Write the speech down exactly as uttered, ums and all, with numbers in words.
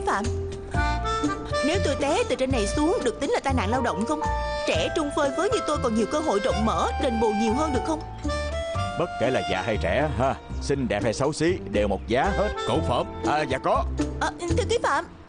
ký phạm, nếu tôi té từ trên này xuống được tính là tai nạn lao động không? Trẻ trung phơi phới như tôi còn nhiều cơ hội rộng mở, đền bù nhiều hơn được không? Bất kể là già hay trẻ ha, xinh đẹp hay xấu xí đều một giá hết. Cậu Phạm. À dạ có. À, thưa ký phạm.